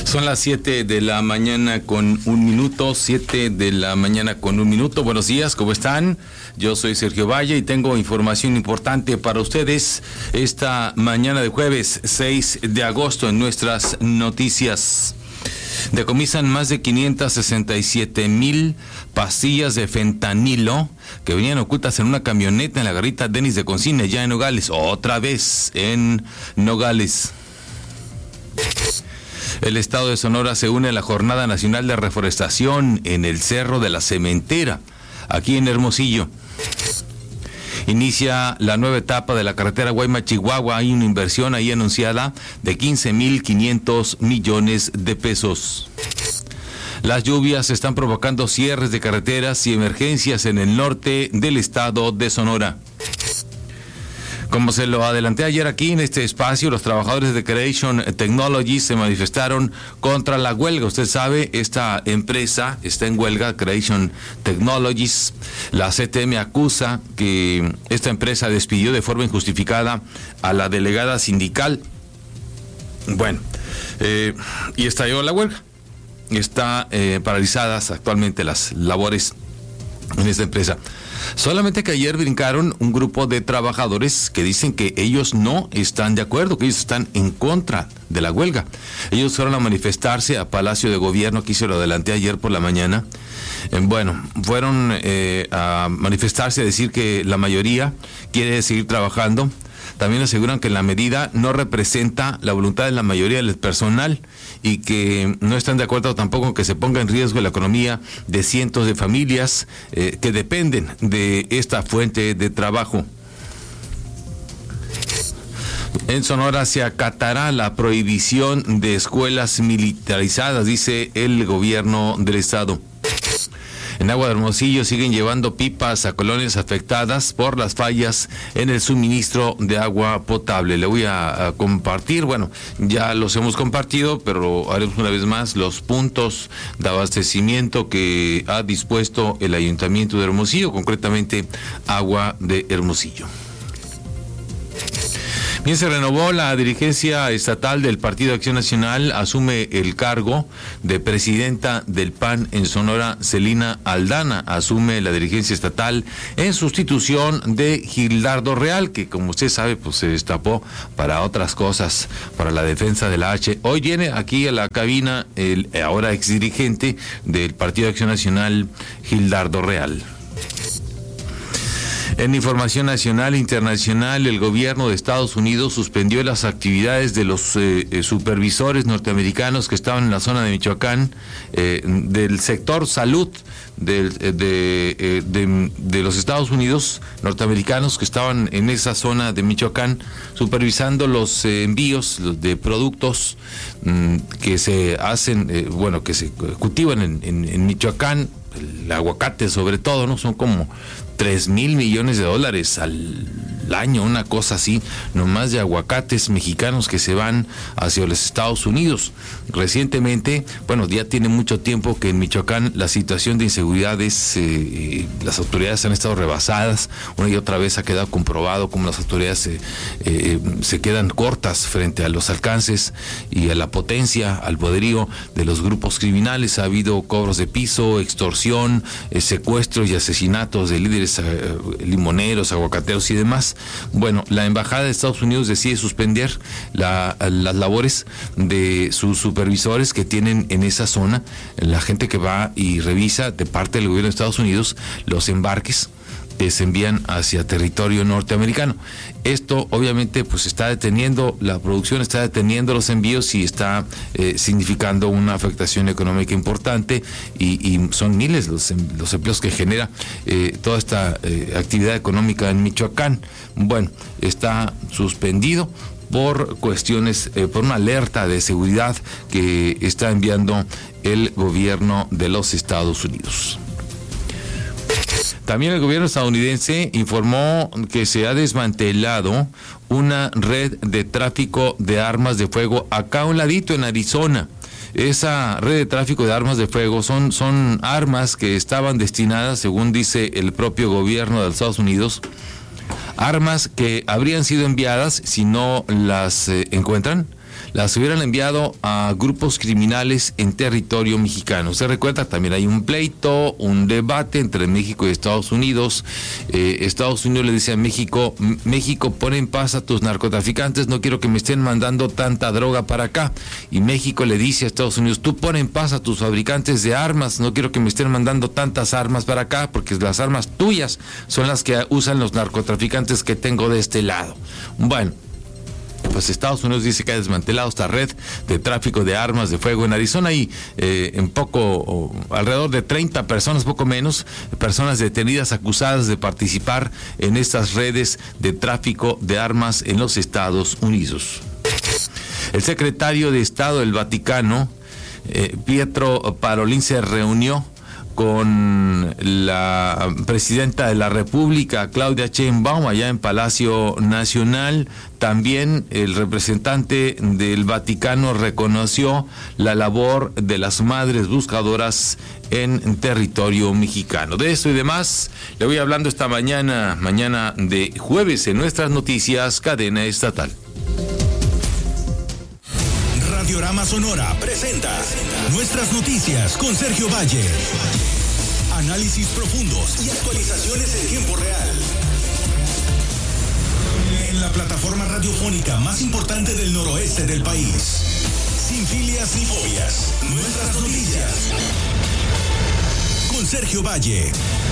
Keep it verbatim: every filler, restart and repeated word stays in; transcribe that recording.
Son las siete de la mañana con un minuto, siete de la mañana con un minuto. Buenos días, ¿cómo están? Yo soy Sergio Valle y tengo información importante para ustedes esta mañana de jueves seis de agosto en nuestras noticias. Decomisan más de quinientas sesenta y siete mil pastillas de fentanilo que venían ocultas en una camioneta en la garita Denis de Concine, ya en Nogales, otra vez en Nogales. El estado de Sonora se une a la Jornada Nacional de Reforestación en el Cerro de la Cementera, aquí en Hermosillo. Inicia la nueva etapa de la carretera Guaymas-Chihuahua. Hay una inversión ahí anunciada de quince mil quinientos millones de pesos. Las lluvias están provocando cierres de carreteras y emergencias en el norte del estado de Sonora. Como se lo adelanté ayer aquí en este espacio, los trabajadores de Creation Technologies se manifestaron contra la huelga. Usted sabe, esta empresa está en huelga, Creation Technologies. La C T M acusa que esta empresa despidió de forma injustificada a la delegada sindical. Bueno, eh, y estalló la huelga. Está eh, paralizadas actualmente las labores en esta empresa. Solamente que ayer brincaron un grupo de trabajadores que dicen que ellos no están de acuerdo, que ellos están en contra de la huelga. Ellos fueron a manifestarse a Palacio de Gobierno, aquí se lo adelanté ayer por la mañana. Eh, bueno, fueron eh, a manifestarse, a decir que la mayoría quiere seguir trabajando. También aseguran que la medida no representa la voluntad de la mayoría del personal y que no están de acuerdo tampoco en que se ponga en riesgo la economía de cientos de familias eh, que dependen de esta fuente de trabajo. En Sonora se acatará la prohibición de escuelas militarizadas, dice el gobierno del estado. En Agua de Hermosillo siguen llevando pipas a colonias afectadas por las fallas en el suministro de agua potable. Le voy a, a compartir, bueno, ya los hemos compartido, pero haremos una vez más los puntos de abastecimiento que ha dispuesto el Ayuntamiento de Hermosillo, concretamente Agua de Hermosillo. Bien, se renovó la dirigencia estatal del Partido Acción Nacional. Asume el cargo de presidenta del P A N en Sonora, Celina Aldana. Asume la dirigencia estatal en sustitución de Gildardo Real, que como usted sabe, pues se destapó para otras cosas, para la defensa de la H. Hoy viene aquí a la cabina el ahora exdirigente del Partido Acción Nacional, Gildardo Real. En información nacional e internacional, el gobierno de Estados Unidos suspendió las actividades de los eh, supervisores norteamericanos que estaban en la zona de Michoacán, eh, del sector salud de, de, de, de los Estados Unidos norteamericanos que estaban en esa zona de Michoacán, supervisando los eh, envíos de productos mmm, que se hacen, eh, bueno, que se cultivan en, en, en Michoacán, el aguacate sobre todo, ¿no? Son como tres mil millones de dólares al año, una cosa así, nomás de aguacates mexicanos que se van hacia los Estados Unidos. Recientemente, bueno, ya tiene mucho tiempo que en Michoacán la situación de inseguridad es, eh, las autoridades han estado rebasadas, una y otra vez ha quedado comprobado cómo las autoridades eh, eh, se quedan cortas frente a los alcances y a la potencia, al poderío de los grupos criminales. Ha habido cobros de piso, extorsión, eh, secuestros y asesinatos de líderes eh, limoneros, aguacateros y demás. Bueno, la Embajada de Estados Unidos decide suspender la, las labores de sus supervisores que tienen en esa zona, la gente que va y revisa de parte del gobierno de Estados Unidos los embarques que se envían hacia territorio norteamericano. Esto obviamente pues está deteniendo la producción, está deteniendo los envíos y está eh, significando una afectación económica importante y, y son miles los, los empleos que genera eh, toda esta eh, actividad económica en Michoacán. Bueno, está suspendido por cuestiones, eh, por una alerta de seguridad que está enviando el gobierno de los Estados Unidos. También el gobierno estadounidense informó que se ha desmantelado una red de tráfico de armas de fuego acá a un ladito en Arizona. Esa red de tráfico de armas de fuego son, son armas que estaban destinadas, según dice el propio gobierno de los Estados Unidos, armas que habrían sido enviadas, si no las eh, encuentran, las hubieran enviado a grupos criminales en territorio mexicano. Se recuerda, también hay un pleito, un debate entre México y Estados Unidos. Eh, Estados Unidos le dice a México, México, pon en paz a tus narcotraficantes, no quiero que me estén mandando tanta droga para acá. Y México le dice a Estados Unidos, tú pon en paz a tus fabricantes de armas, no quiero que me estén mandando tantas armas para acá, porque las armas tuyas son las que usan los narcotraficantes que tengo de este lado. Bueno, pues Estados Unidos dice que ha desmantelado esta red de tráfico de armas de fuego en Arizona y eh, en poco, o, alrededor de treinta personas, poco menos, personas detenidas acusadas de participar en estas redes de tráfico de armas en los Estados Unidos. El secretario de Estado del Vaticano, eh, Pietro Parolin, se reunió con la presidenta de la República, Claudia Sheinbaum, allá en Palacio Nacional. También el representante del Vaticano reconoció la labor de las madres buscadoras en territorio mexicano. De esto y demás le voy hablando esta mañana, mañana de jueves, en nuestras noticias, cadena estatal. Radiorama Sonora presenta Nuestras Noticias con Sergio Valle. Análisis profundos y actualizaciones en tiempo real. En la plataforma radiofónica más importante del noroeste del país. Sin filias ni fobias. Nuestras Noticias. Con Sergio Valle.